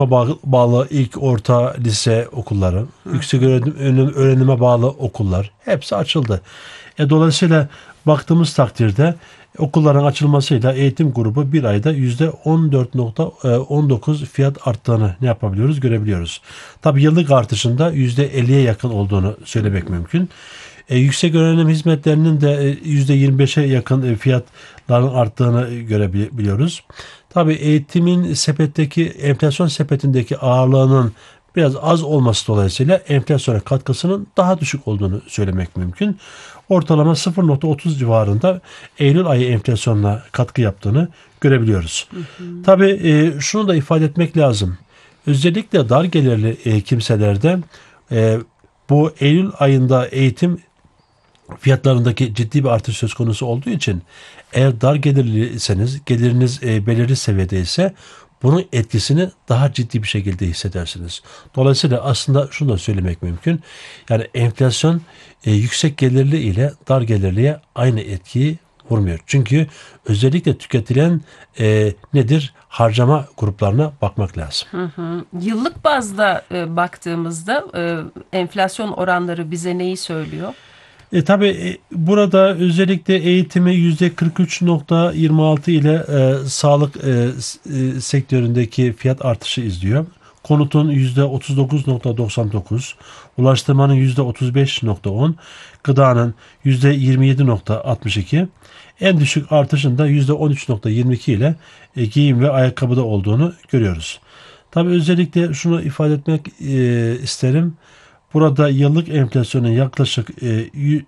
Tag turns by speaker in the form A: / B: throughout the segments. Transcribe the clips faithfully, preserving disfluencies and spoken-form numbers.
A: bağlı, bağlı ilk, orta, lise okulları, yüksek öğrenim, öğrenim- öğrenime bağlı okullar hepsi açıldı. E, dolayısıyla baktığımız takdirde okulların açılmasıyla eğitim grubu bir ayda yüzde on dört nokta on dokuz fiyat arttığını ne yapabiliyoruz görebiliyoruz. Tabi yıllık artışında yüzde elliye yakın olduğunu söylemek mümkün. E, yüksek öğrenim hizmetlerinin de e, yüzde yirmi beşe yakın e, fiyatların arttığını görebiliyoruz. Tabii eğitimin sepetteki enflasyon sepetindeki ağırlığının biraz az olması dolayısıyla enflasyona katkısının daha düşük olduğunu söylemek mümkün. Ortalama sıfır nokta otuz civarında Eylül ayı enflasyonla katkı yaptığını görebiliyoruz. Hı hı. Tabii e, şunu da ifade etmek lazım. Özellikle dar gelirli e, kimselerde e, bu Eylül ayında eğitim fiyatlarındaki ciddi bir artış söz konusu olduğu için eğer dar gelirliyseniz, geliriniz e, belirli seviyede ise bunun etkisini daha ciddi bir şekilde hissedersiniz. Dolayısıyla aslında şunu da söylemek mümkün. Yani enflasyon e, yüksek gelirli ile dar gelirliye aynı etkiyi vurmuyor. Çünkü özellikle tüketilen e, nedir? Harcama gruplarına bakmak lazım.
B: Hı hı. Yıllık bazda e, baktığımızda e, enflasyon oranları bize neyi söylüyor?
A: E, tabii e, burada özellikle eğitimi yüzde kırk üç nokta yirmi altı ile e, sağlık e, e, sektöründeki fiyat artışı izliyor. Konutun yüzde otuz dokuz nokta doksan dokuz, ulaştırmanın yüzde otuz beş nokta on, gıdanın yüzde yirmi yedi nokta altmış iki, en düşük artışın da yüzde on üç nokta yirmi iki ile e, giyim ve ayakkabıda olduğunu görüyoruz. Tabii özellikle şunu ifade etmek e, isterim. Burada yıllık enflasyonun yaklaşık e,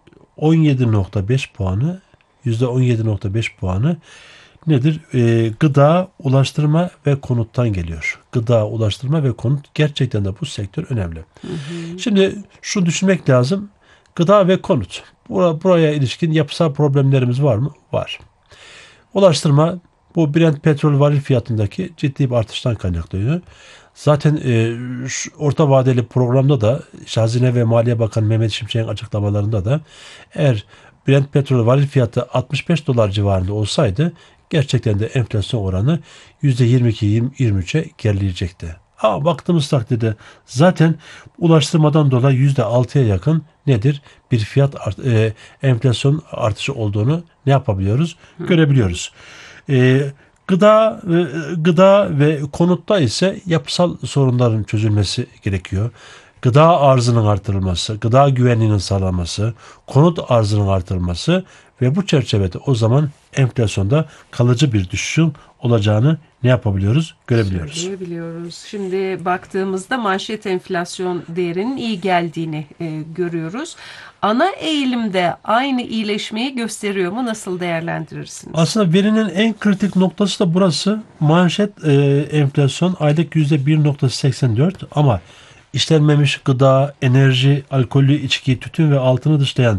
A: on yedi nokta beş puanı, yüzde on yedi nokta beş puanı nedir? E, gıda, ulaştırma ve konuttan geliyor. Gıda, ulaştırma ve konut, gerçekten de bu sektör önemli. Hı hı. Şimdi şunu düşünmek lazım. Gıda ve konut. Buraya, buraya ilişkin yapısal problemlerimiz var mı? Var. Ulaştırma, bu Brent petrol varil fiyatındaki ciddi bir artıştan kaynaklanıyor. Zaten e, şu orta vadeli programda da Hazine ve Maliye Bakanı Mehmet Şimşek'in açıklamalarında da eğer Brent petrol varil fiyatı altmış beş dolar civarında olsaydı gerçekten de enflasyon oranı yüzde yirmi iki yirmi üçe gerileyecekti. Ama baktığımız takdirde zaten ulaştırmadan dolayı yüzde altıya yakın nedir? Bir fiyat art, e, enflasyon artışı olduğunu ne yapabiliyoruz? Görebiliyoruz. E, Gıda, e, gıda ve konutta ise yapısal sorunların çözülmesi gerekiyor. Gıda arzının artırılması, gıda güvenliğinin sağlanması, konut arzının artırılması ve bu çerçevede o zaman enflasyonda kalıcı bir düşüşün olacağını ne yapabiliyoruz? Görebiliyoruz.
B: Söyleyebiliyoruz. Şimdi baktığımızda manşet enflasyon değerinin iyi geldiğini e, görüyoruz. Ana eğilimde aynı iyileşmeyi gösteriyor mu? Nasıl değerlendirirsiniz?
A: Aslında verinin en kritik noktası da burası. Manşet e, enflasyon aylık yüzde bir nokta seksen dört ama işlenmemiş gıda, enerji, alkollü içki, tütün ve altını dışlayan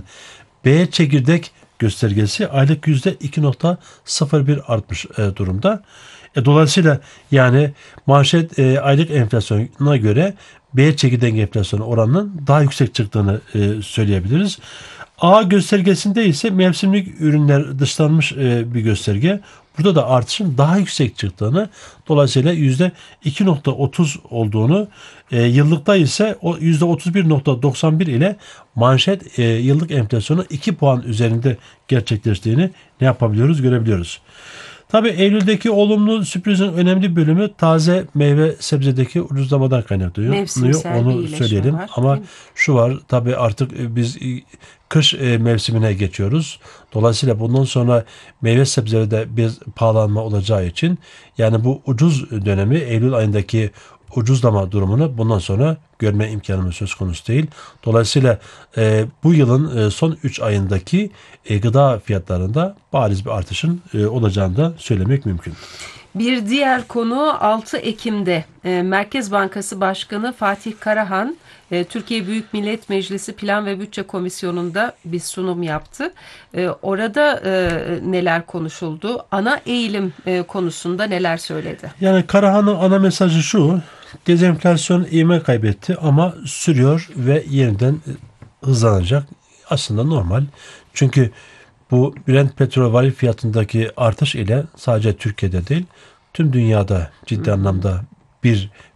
A: B çekirdek göstergesi aylık yüzde iki nokta sıfır bir artmış e, durumda. E, dolayısıyla yani manşet e, aylık enflasyona göre B çekirdek enflasyonu oranının daha yüksek çıktığını e, söyleyebiliriz. A göstergesinde ise mevsimlik ürünler dışlanmış e, bir gösterge. Burada da artışın daha yüksek çıktığını, dolayısıyla yüzde iki nokta otuz olduğunu, e, yıllıkta ise o yüzde otuz bir nokta doksan bir ile manşet e, yıllık enflasyonu iki puan üzerinde gerçekleştiğini ne yapabiliyoruz, görebiliyoruz. Tabii Eylül'deki olumlu sürprizin önemli bölümü taze meyve sebzedeki ucuzlamadan kaynaklanıyor.
B: Mevsimsel bir
A: Onu
B: iyileşme
A: söyleyelim.
B: var,
A: Ama
B: değil mi?
A: şu var, tabii artık e, biz e, kış e, mevsimine geçiyoruz. Dolayısıyla bundan sonra meyve sebzelerde bir pahalanma olacağı için yani bu ucuz dönemi, Eylül ayındaki ucuzlama durumunu bundan sonra görme imkanımız söz konusu değil. Dolayısıyla e, bu yılın e, son üç ayındaki e, gıda fiyatlarında bariz bir artışın e, olacağını da söylemek mümkün.
B: Bir diğer konu altı Ekim'de e, Merkez Bankası Başkanı Fatih Karahan e, Türkiye Büyük Millet Meclisi Plan ve Bütçe Komisyonu'nda bir sunum yaptı. E, orada e, neler konuşuldu? Ana eğilim e, konusunda neler söyledi?
A: Yani Karahan'ın ana mesajı şu: dezenflasyon ivme kaybetti ama sürüyor ve yeniden hızlanacak. Aslında normal. Çünkü bu Brent petrol varil fiyatındaki artış ile sadece Türkiye'de değil, tüm dünyada ciddi anlamda bir